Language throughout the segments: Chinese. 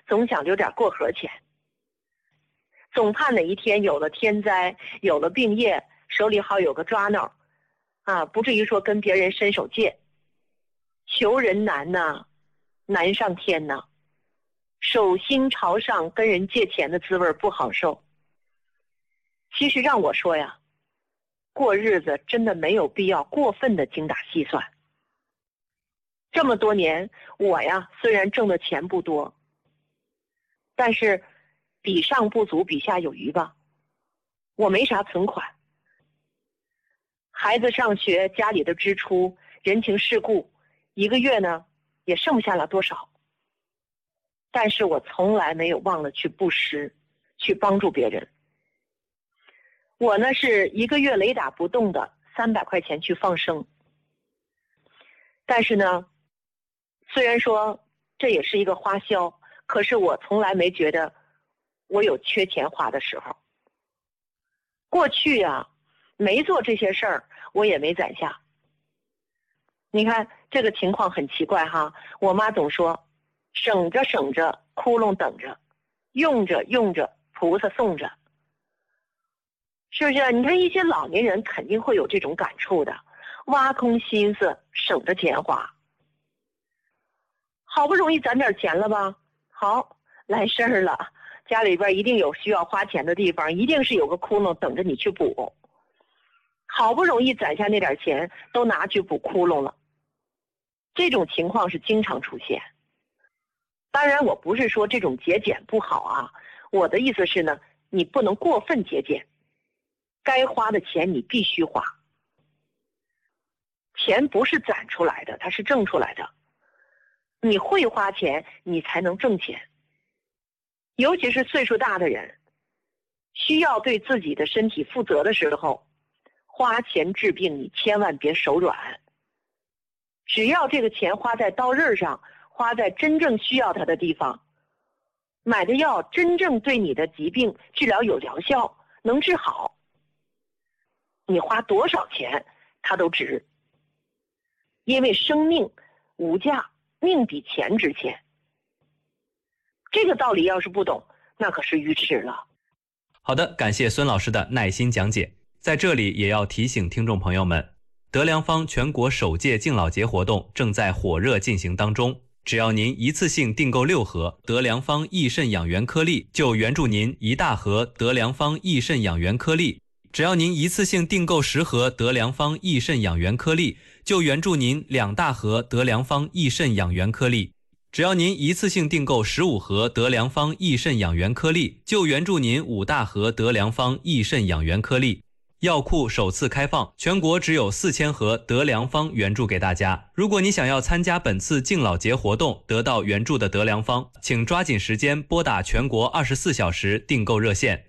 总想留点过河钱，总怕哪一天有了天灾，有了病业，手里好有个抓挠啊，不至于说跟别人伸手借。求人难呐，难上天呐，手心朝上跟人借钱的滋味不好受。其实让我说呀，过日子真的没有必要过分的精打细算。这么多年，我呀虽然挣的钱不多，但是比上不足，比下有余吧。我没啥存款，孩子上学，家里的支出，人情世故，一个月呢也剩不下了多少。但是我从来没有忘了去布施，去帮助别人。我呢是一个月雷打不动的300块钱去放生。但是呢，虽然说这也是一个花销，可是我从来没觉得我有缺钱花的时候。过去啊，没做这些事儿，我也没攒下。你看这个情况很奇怪哈，我妈总说，省着省着，窟窿等着，用着用着，菩萨送着。是不是？你看一些老年人肯定会有这种感触的，挖空心思省着钱花。好不容易攒点钱了吧，好，来事儿了，家里边一定有需要花钱的地方，一定是有个窟窿等着你去补。好不容易攒下那点钱，都拿去补窟窿了。这种情况是经常出现。当然我不是说这种节俭不好啊，我的意思是呢，你不能过分节俭，该花的钱你必须花。钱不是攒出来的，它是挣出来的。你会花钱，你才能挣钱。尤其是岁数大的人，需要对自己的身体负责的时候，花钱治病你千万别手软。只要这个钱花在刀刃上，花在真正需要它的地方，买的药真正对你的疾病治疗有疗效，能治好，你花多少钱它都值。因为生命无价，命比钱值钱。这个道理要是不懂，那可是愚痴了。 好的，感谢孙老师的耐心讲解。在这里也要提醒听众朋友们，德良坊全国首届敬老节活动正在火热进行当中。只要您一次性订购6盒德良坊益肾养元颗粒，就援助您1大盒德良坊益肾养元颗粒；只要您一次性订购10盒德良坊益肾养元颗粒，就援助您2大盒德良坊益肾养元颗粒；只要您一次性订购15盒德良坊益肾养元颗粒，就援助您5大盒德良坊益肾养元颗粒。药库首次开放，全国只有4000盒德良坊援助给大家。如果你想要参加本次敬老节活动，得到援助的德良坊，请抓紧时间拨打全国24小时订购热线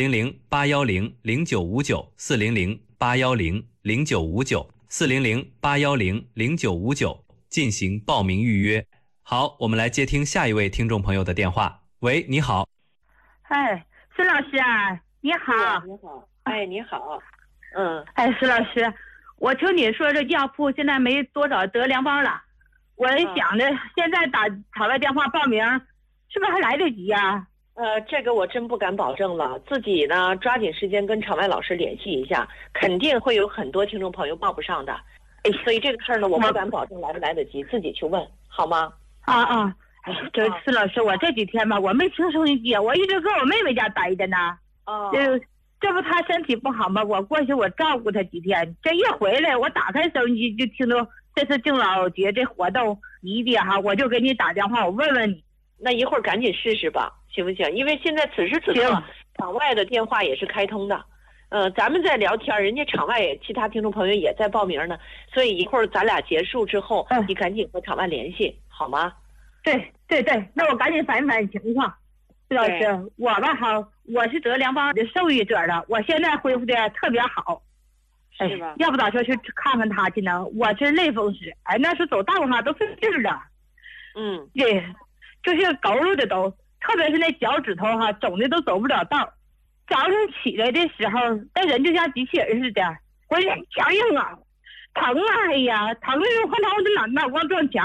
400-810-0959，400-810-0959，400-810-0959进行报名预约。好，我们来接听下一位听众朋友的电话。喂，你好。 哎，孙老师啊，你好。 你好。哎，你好。 哎，孙老师，我听你说这药铺现在没多少德良坊了，我想着现在打场外电话报名，是不是还来得及呀？ 这个我真不敢保证了，自己呢抓紧时间跟场外老师联系一下，肯定会有很多听众朋友报不上的。哎，所以这个事儿呢，我不敢保证来不来得及，自己去问好吗？ 哎，这孙老师，我这几天吧，我没听收音机，我一直搁我妹妹家待着呢。这不她身体不好吗？我过去我照顾她几天，这一回来我打开收音机就听到这次敬老节这活动一的哈，我就给你打电话，我问问你。 那一会儿赶紧试试吧，行不行？因为现在此时此刻场外的电话也是开通的，咱们在聊天，人家场外其他听众朋友也在报名呢，所以一会儿咱俩结束之后，你赶紧和场外联系好吗？ 对，那我赶紧反映反映情况。老师，我吧我是德良坊的受益者了，我现在恢复的特别好， 是吧？ 要不咋说去看看他去呢？我是类风湿，哎，那时候走道哈都费劲了，对，就是佝偻的都，特别是那脚趾头哈肿的都走不了道，早上起来的时候，那人就像机器人似的，我脸强硬啊，疼啊，哎呀，疼的我换头我就脑瓜撞墙，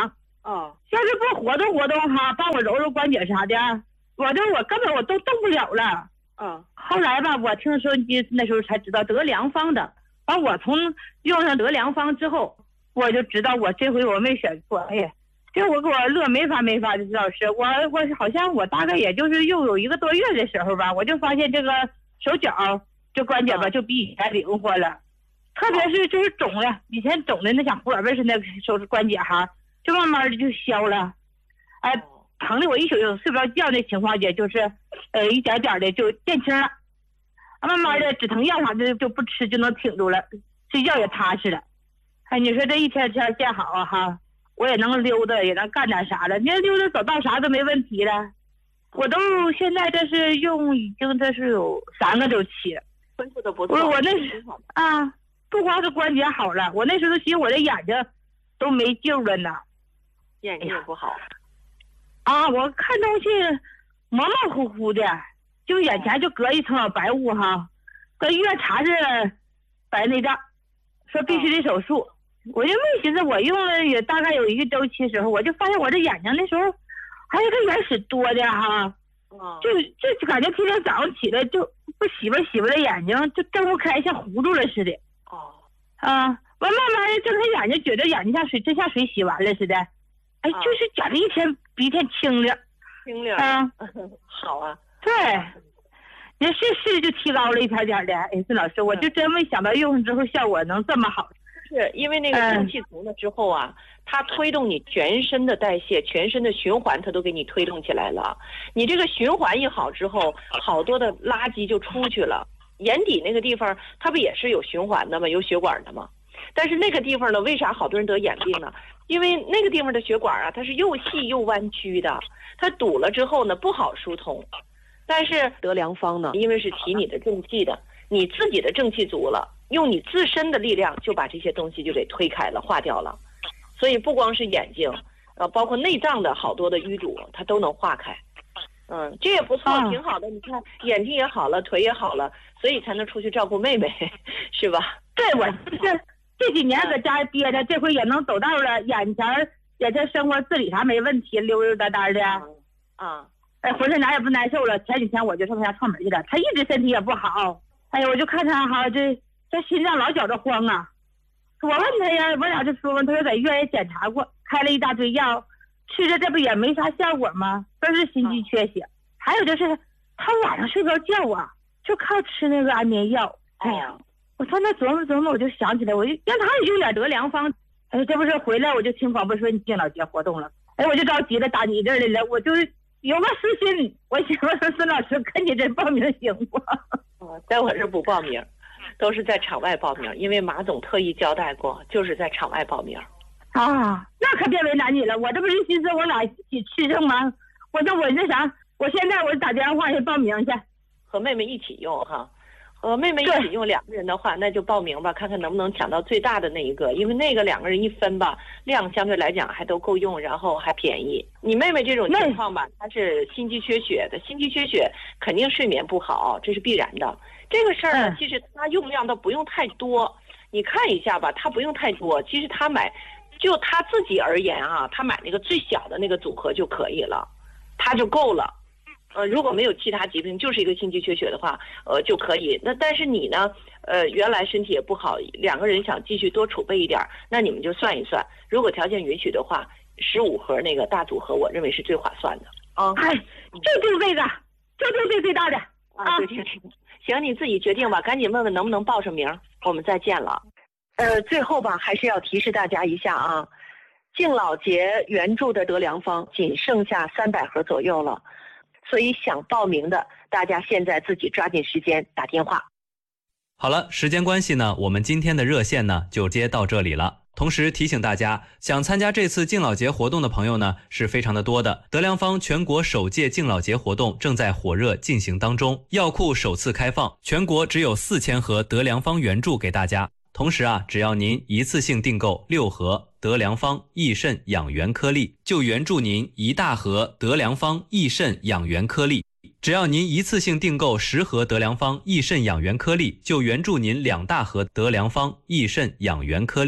要是不活动活动哈，帮我揉揉关节啥的，我根本都动不了了。后来吧，我听说你那时候才知道得良方的，完我从用上得良方之后，我就知道我这回我没选错。哎呀，这我给我乐没法的，老师，我好像我大概也就是又有1个多月的时候吧，我就发现这个手脚这关节吧就比以前灵活了，特别是就是肿了，以前肿的那像胡萝卜似的手指关节哈，就慢慢的就消了。疼的我一宿就睡不着觉的情况下，就是一点点的就减轻了，慢慢的止疼药啥的就不吃就能挺住了，睡觉也踏实了。你说这一天天见好啊哈，我也能溜达，也能干点啥了，你要溜达走道啥都没问题了。我都现在这是用已经这是有3个周期了， 恢复的不错。 我那时不光是关节好了，我那时候寻思我这眼睛都没救了呢， 眼睛也不好。 我看东西模模糊糊的，就眼前就隔一层老白雾哈，搁医院查是白内障，说必须得手术。我就没寻思，我用了也大概有1个周期的时候，我就发现我这眼睛那时候还有个眼屎多的哈，就感觉天天早上起来就不洗吧的眼睛就睁不开，像糊住了似的。完慢慢的睁开眼睛，觉得眼睛像水洗完了似的。就是觉得一天比一天清亮。 好啊。 对，你是就提高了一点点的。孙老师，我就真没想到用上之后效果能这么好。 是因为那个正气足了之后啊，它推动你全身的代谢、全身的循环，它都给你推动起来了。你这个循环一好之后，好多的垃圾就出去了。眼底那个地方，它不也是有循环的吗？有血管的吗？但是那个地方呢，为啥好多人得眼病呢？因为那个地方的血管啊，它是又细又弯曲的，它堵了之后呢，不好疏通。但是得良方呢，因为是提你的正气的，你自己的正气足了，用你自身的力量就把这些东西就给推开了、化掉了。所以不光是眼睛，包括内脏的好多的淤堵，它都能化开。这也不错，挺好的。你看眼睛也好了，腿也好了，所以才能出去照顾妹妹，是吧？ 对，我就是这几年搁家憋着，这回也能走道了，眼前也这生活自理啥没问题，溜溜达达的。浑身哪也不难受了。前几天我就上他家串门去了，他一直身体也不好。我就看他哈，这心脏老觉着慌啊。我问他呀，我俩就说嘛，他说在医院也检查过，开了一大堆药，吃着这不也没啥效果吗？都是心肌缺血。还有就是他晚上睡不着觉啊，就靠吃那个安眠药。我上那琢磨，我就想起来，我就让他也用点得良方。这不是回来我就听广播说你敬老节活动了，我就着急了，打你这儿来了，我就有个私心，我想问孙老师跟你这报名行不？ 在我这不报名，都是在场外报名，因为马总特意交代过，就是在场外报名。 那可别为难你了，我这不是寻思我俩一起吃上吗？我那啥，我现在我打电话去报名去， 和妹妹一起用哈。和妹妹一起用2个人的话，那就报名吧，看看能不能抢到最大的那一个，因为那个2个人一分吧，量相对来讲还都够用，然后还便宜。你妹妹这种情况吧，她是心肌缺血的，心肌缺血肯定睡眠不好，这是必然的。这个事儿呢，其实她用量倒不用太多，你看一下吧，她不用太多。其实她买，就她自己而言啊，她买那个最小的那个组合就可以了，她就够了。如果没有其他疾病，就是一个心肌缺血的话，就可以。那但是你呢，原来身体也不好，2个人想继续多储备一点，那你们就算一算，如果条件允许的话，15盒那个大组合，我认为是最划算的。 就定这个，就定这最大的行，你自己决定吧，赶紧问问能不能报上名，我们再见了。最后吧，还是要提示大家一下啊，敬老节援助的得良方仅剩下300盒左右了。所以想报名的，大家现在自己抓紧时间打电话。 好了，时间关系呢，我们今天的热线呢就接到这里了。同时提醒大家，想参加这次敬老节活动的朋友呢是非常的多的。得良方全国首届敬老节活动正在火热进行当中，药库首次开放，全国只有4000盒得良方援助给大家。同时啊，只要您一次性订购6盒得良方益肾养元颗粒，就援助您1大盒得良方益肾养元颗粒；只要您一次性订购10盒得良方益肾养元颗粒，就援助您2大盒得良方益肾养元颗粒。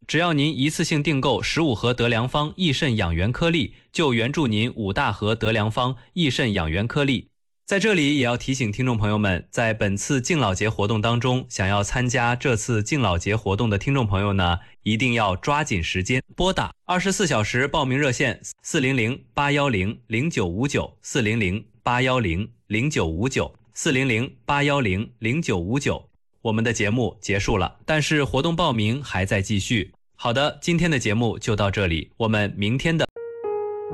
只要您一次性订购15盒德良方益肾养元颗粒，就援助您5大盒德良方益肾养元颗粒。在这里也要提醒听众朋友们，在本次敬老节活动当中，想要参加这次敬老节活动的听众朋友呢，一定要抓紧时间拨打24小时报名热线400-810-0959，400-810-0959，400-810-0959。我们的节目结束了，但是活动报名还在继续。好的，今天的节目就到这里，我们明天的